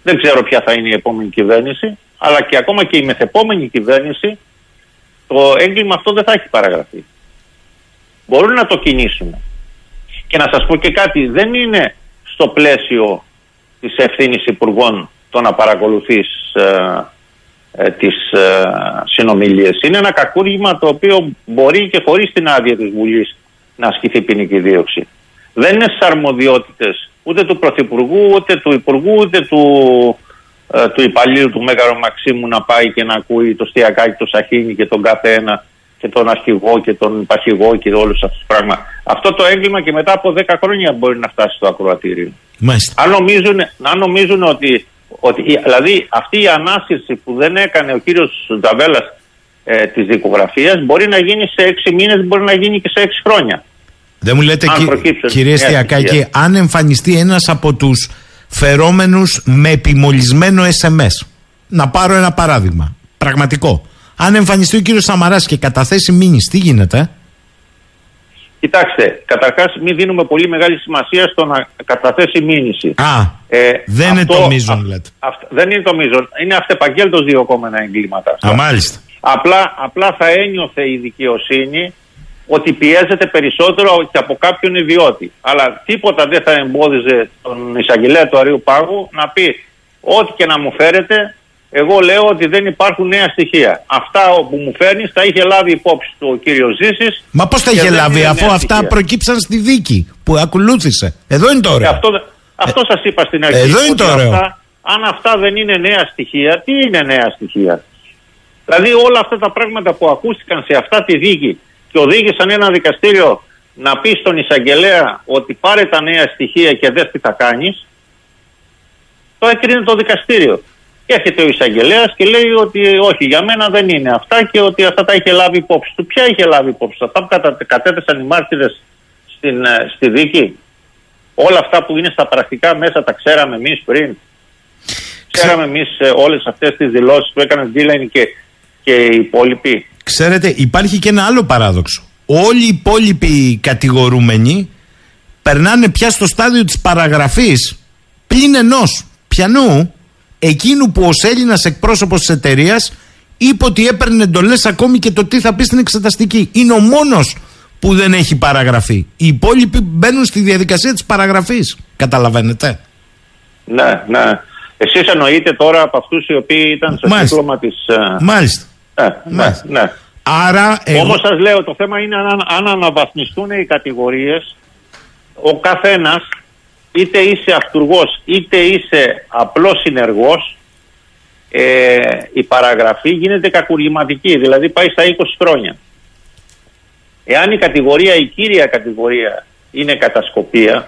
Δεν ξέρω ποια θα είναι η επόμενη κυβέρνηση, αλλά και ακόμα και η μεθεπόμενη κυβέρνηση, το έγκλημα αυτό δεν θα έχει παραγραφεί. Μπορούν να το κινήσουν. Και να σας πω και κάτι, δεν είναι στο πλαίσιο της ευθύνης υπουργών το να παρακολουθείς τις συνομιλίες. Είναι ένα κακούργημα το οποίο μπορεί και χωρίς την άδεια της Βουλής να ασκηθεί ποινική δίωξη. Δεν είναι στις αρμοδιότητες ούτε του Πρωθυπουργού, ούτε του Υπουργού, ούτε του υπαλλήλου του Μέγαρο Μαξίμου να πάει και να ακούει το Στιακάκη, το Σαχίνι και τον κάθε ένα και τον αρχηγό και τον υπαρχηγό και όλους αυτούς τους πράγματα. Αυτό το έγκλημα και μετά από 10 χρόνια μπορεί να φτάσει στο ακροατήριο. Αν νομίζουν ότι δηλαδή αυτή η ανάσυρση που δεν έκανε ο κύριος Τζαβέλας της δικογραφίας μπορεί να γίνει σε 6 μήνες, μπορεί να γίνει και σε 6 χρόνια. Δεν μου λέτε, κύριε Στιακάκη, αν εμφανιστεί ένας από τους φερόμενους με επιμολυσμένο SMS, να πάρω ένα παράδειγμα πραγματικό, αν εμφανιστεί ο κύριος Σαμαράς και καταθέσει μήνυση, τι γίνεται? Κοιτάξτε, καταρχάς μην δίνουμε πολύ μεγάλη σημασία στο να καταθέσει μήνυση. Δεν είναι το μείζον, λέτε. Δεν είναι το μείζον. Είναι αυτεπαγγέλτος διωκόμενα εγκλήματα. Μάλιστα. Απλά θα ένιωθε η δικαιοσύνη ότι πιέζεται περισσότερο και από κάποιον ιδιώτη. Αλλά τίποτα δεν θα εμπόδιζε τον εισαγγελέα του Αρείου Πάγου να πει ό,τι και να μου φέρετε, εγώ λέω ότι δεν υπάρχουν νέα στοιχεία. Αυτά που μου φέρνεις τα είχε λάβει υπόψη του ο κύριος Ζήσης. Μα πώς τα είχε λάβει, αφού αυτά προκύψαν στη δίκη που ακολούθησε? Εδώ είναι το ωραίο. Αυτό σας είπα στην αρχή. Εδώ είναι το ωραίο. Αν αυτά δεν είναι νέα στοιχεία, τι είναι νέα στοιχεία? Δηλαδή όλα αυτά τα πράγματα που ακούστηκαν σε αυτά τη δίκη και οδήγησαν ένα δικαστήριο να πει στον εισαγγελέα ότι πάρε τα νέα στοιχεία και δες τι θα κάνεις, το έκρινε το δικαστήριο. Και έρχεται ο εισαγγελέας και λέει ότι όχι, για μένα δεν είναι αυτά και ότι αυτά τα είχε λάβει υπόψη του. Ποια είχε λάβει υπόψη του? Αυτά που κατέθεσαν οι μάρτυρες στη δίκη? Όλα αυτά που είναι στα πρακτικά μέσα τα ξέραμε εμείς πριν? Ξέραμε εμείς όλες αυτές τις δηλώσεις που έκαναν Ντίλεν και οι υπόλοιποι? Ξέρετε, υπάρχει και ένα άλλο παράδοξο. Όλοι οι υπόλοιποι κατηγορούμενοι περνάνε πια στο στάδιο της παραγραφής πλην ενός. Πιανού? Εκείνου που ως Έλληνας εκπρόσωπος της εταιρείας είπε ότι έπαιρνε εντολές ακόμη και το τι θα πει στην εξεταστική. Είναι ο μόνος που δεν έχει παραγραφεί. Οι υπόλοιποι μπαίνουν στη διαδικασία της παραγραφής. Καταλαβαίνετε? Ναι. Εσείς εννοείτε τώρα από αυτούς οι οποίοι ήταν στο σύμπλωμα της... Μάλιστα. Ναι. Άρα, όμως σας λέω, το θέμα είναι αν αναβαθμιστούν οι κατηγορίες, ο καθένας, είτε είσαι αυτουργός είτε είσαι απλός συνεργός, η παραγραφή γίνεται κακουργηματική, δηλαδή πάει στα 20 χρόνια. Εάν η κατηγορία, η κύρια κατηγορία είναι κατασκοπία,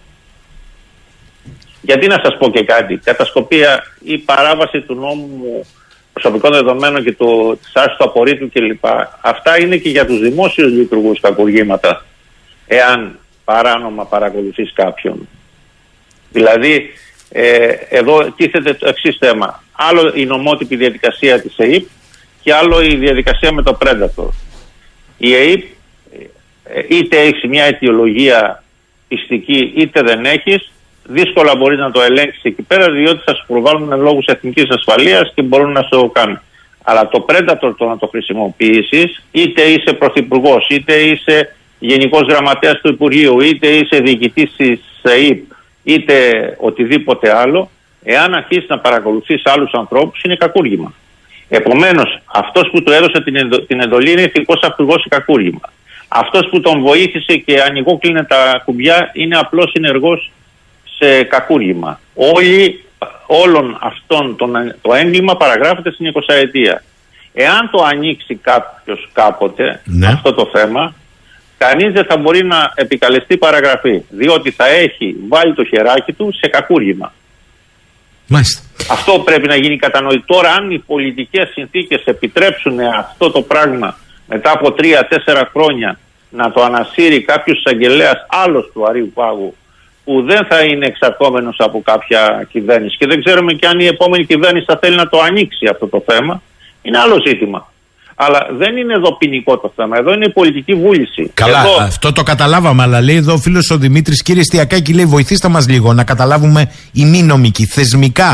γιατί να σας πω και κάτι, κατασκοπία ή παράβαση του νόμου προσωπικών δεδομένων και της άρσης του απορρίτου κλπ. Αυτά είναι και για τους δημόσιους λειτουργούς κακουργήματα, εάν παράνομα παρακολουθείς κάποιον. Δηλαδή, εδώ τίθεται το εξής θέμα. Άλλο η νομότυπη διαδικασία της ΕΕΠ και άλλο η διαδικασία με το Predator. Η ΕΕΠ είτε έχεις μια αιτιολογία πιστική είτε δεν έχεις, δύσκολα μπορείς να το ελέγξεις εκεί πέρα, διότι θα σου προβάλλουν λόγους εθνικής ασφαλείας και μπορούν να σου το κάνουν. Αλλά το Predator το να το χρησιμοποιήσεις, είτε είσαι πρωθυπουργός, είτε είσαι γενικός γραμματέας του Υπουργείου, είτε είσαι διοικητής της ΕΕΠ, είτε οτιδήποτε άλλο, εάν αρχίσεις να παρακολουθείς άλλους ανθρώπους, είναι κακούργημα. Επομένως, αυτός που του έδωσε την εντολή είναι ηθικός αυτουργός ή κακούργημα. Αυτός που τον βοήθησε και ανοιγόκλεινε τα κουμπιά είναι απλός συνεργός σε κακούργημα. Όλων αυτών το έγκλημα παραγράφεται στην 20 ετία. Εάν το ανοίξει κάποιος κάποτε αυτό το θέμα, κανείς δεν θα μπορεί να επικαλεστεί παραγραφή, διότι θα έχει βάλει το χεράκι του σε κακούργημα. Μάλιστα. Αυτό πρέπει να γίνει κατανοητό. Τώρα, αν οι πολιτικές συνθήκες επιτρέψουν αυτό το πράγμα μετά από 3-4 χρόνια να το ανασύρει κάποιος εισαγγελέας άλλος του Αρείου Πάγου, που δεν θα είναι εξαρτώμενος από κάποια κυβέρνηση, και δεν ξέρουμε και αν η επόμενη κυβέρνηση θα θέλει να το ανοίξει αυτό το θέμα, είναι άλλο ζήτημα. Αλλά δεν είναι εδώ ποινικό το θέμα, εδώ είναι η πολιτική βούληση. Καλά, εδώ... αυτό το καταλάβαμε, αλλά λέει εδώ ο φίλος ο Δημήτρης, κύριε Στιακάκη, λέει βοηθήστε μας λίγο να καταλάβουμε η μη νομική, θεσμικά